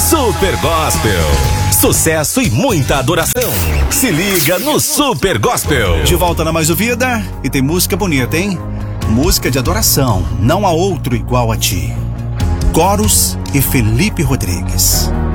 Super Gospel. Sucesso e muita adoração. Se liga no Super Gospel. De volta na Mais Ouvida e tem música bonita, hein? Música de adoração, não há outro igual a ti. Coros e Felipe Rodrigues.